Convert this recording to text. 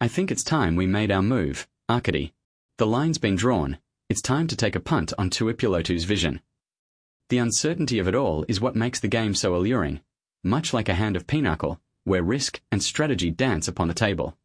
I think it's time we made our move, Arkady. The line's been drawn. It's time to take a punt on Tuipulotu's vision. The uncertainty of it all is what makes the game so alluring, much like a hand of pinochle, where risk and strategy dance upon the table.